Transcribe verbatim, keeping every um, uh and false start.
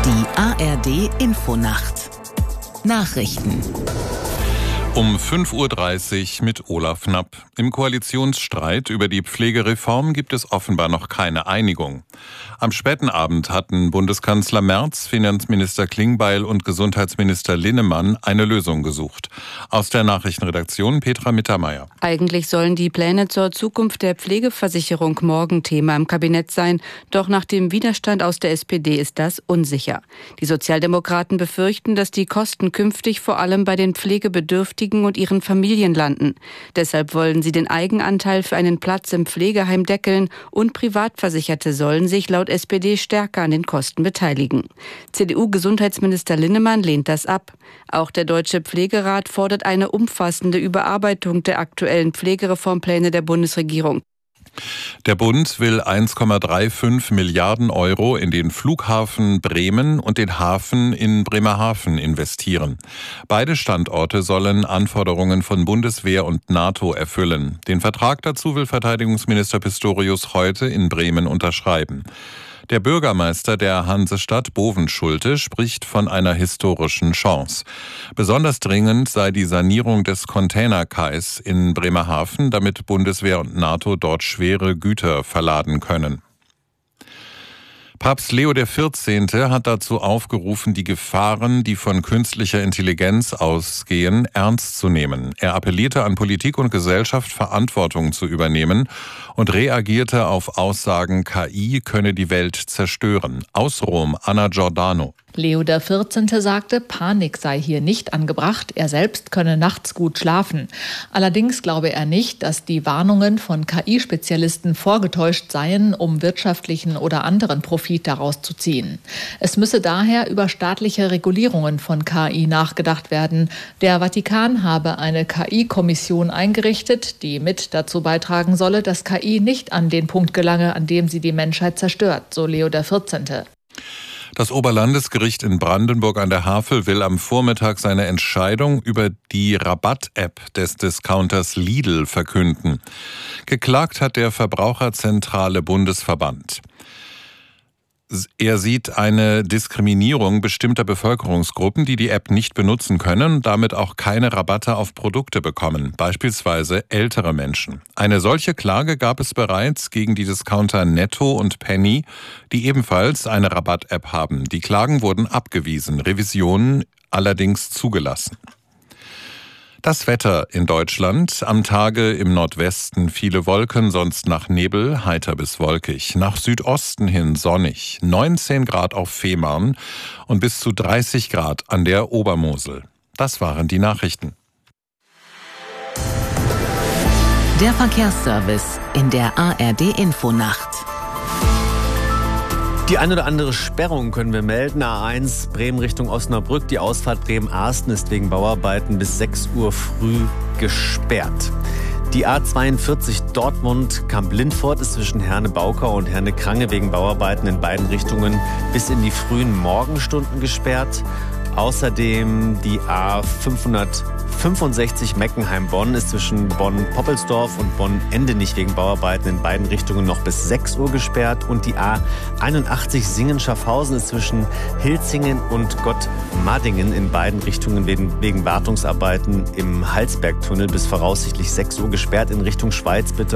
Die A R D-Infonacht. Nachrichten. Um fünf Uhr dreißig mit Olaf Knapp. Im Koalitionsstreit über die Pflegereform gibt es offenbar noch keine Einigung. Am späten Abend hatten Bundeskanzler Merz, Finanzminister Klingbeil und Gesundheitsminister Linnemann eine Lösung gesucht. Aus der Nachrichtenredaktion Petra Mittermeier. Eigentlich sollen die Pläne zur Zukunft der Pflegeversicherung morgen Thema im Kabinett sein. Doch nach dem Widerstand aus der S P D ist das unsicher. Die Sozialdemokraten befürchten, dass die Kosten künftig vor allem bei den Pflegebedürftigen und ihren Familien landen. Deshalb wollen sie den Eigenanteil für einen Platz im Pflegeheim deckeln und Privatversicherte sollen sich laut S P D stärker an den Kosten beteiligen. C D U-Gesundheitsminister Linnemann lehnt das ab. Auch der Deutsche Pflegerat fordert eine umfassende Überarbeitung der aktuellen Pflegereformpläne der Bundesregierung. Der Bund will eins Komma fünfunddreißig Milliarden Euro in den Flughafen Bremen und den Hafen in Bremerhaven investieren. Beide Standorte sollen Anforderungen von Bundeswehr und NATO erfüllen. Den Vertrag dazu will Verteidigungsminister Pistorius heute in Bremen unterschreiben. Der Bürgermeister der Hansestadt Bovenschulte spricht von einer historischen Chance. Besonders dringend sei die Sanierung des Containerkais in Bremerhaven, damit Bundeswehr und NATO dort schwere Güter verladen können. Papst Leo der Vierzehnte hat dazu aufgerufen, die Gefahren, die von künstlicher Intelligenz ausgehen, ernst zu nehmen. Er appellierte an Politik und Gesellschaft, Verantwortung zu übernehmen und reagierte auf Aussagen, K I könne die Welt zerstören. Aus Rom, Anna Giordano. Leo der Vierzehnte sagte, Panik sei hier nicht angebracht, er selbst könne nachts gut schlafen. Allerdings glaube er nicht, dass die Warnungen von K I-Spezialisten vorgetäuscht seien, um wirtschaftlichen oder anderen Profit daraus zu ziehen. Es müsse daher über staatliche Regulierungen von K I nachgedacht werden. Der Vatikan habe eine K I-Kommission eingerichtet, die mit dazu beitragen solle, dass K I nicht an den Punkt gelange, an dem sie die Menschheit zerstört, so Leo der Vierzehnte. Das Oberlandesgericht in Brandenburg an der Havel will am Vormittag seine Entscheidung über die Rabatt-App des Discounters Lidl verkünden. Geklagt hat der Verbraucherzentrale Bundesverband. Er sieht eine Diskriminierung bestimmter Bevölkerungsgruppen, die die App nicht benutzen können und damit auch keine Rabatte auf Produkte bekommen, beispielsweise ältere Menschen. Eine solche Klage gab es bereits gegen die Discounter Netto und Penny, die ebenfalls eine Rabatt-App haben. Die Klagen wurden abgewiesen, Revisionen allerdings zugelassen. Das Wetter in Deutschland. Am Tage im Nordwesten viele Wolken, sonst nach Nebel, heiter bis wolkig. Nach Südosten hin sonnig. neunzehn Grad auf Fehmarn und bis zu dreißig Grad an der Obermosel. Das waren die Nachrichten. Der Verkehrsservice in der A R D-Infonacht. Die ein oder andere Sperrung können wir melden. A eins Bremen Richtung Osnabrück. Die Ausfahrt Bremen-Arsten ist wegen Bauarbeiten bis sechs Uhr früh gesperrt. Die A zweiundvierzig Dortmund-Kamp-Lindfort ist zwischen Herne-Baukau und Herne-Krange wegen Bauarbeiten in beiden Richtungen bis in die frühen Morgenstunden gesperrt. Außerdem die A fünfhundertfünfundsechzig Meckenheim-Bonn ist zwischen Bonn-Poppelsdorf und Bonn-Endenich wegen Bauarbeiten in beiden Richtungen noch bis sechs Uhr gesperrt. Und die A einundachtzig Singen-Schaffhausen ist zwischen Hilzingen und Gottmadingen in beiden Richtungen wegen, wegen Wartungsarbeiten im Halsbergtunnel bis voraussichtlich sechs Uhr gesperrt. In Richtung Schweiz bitte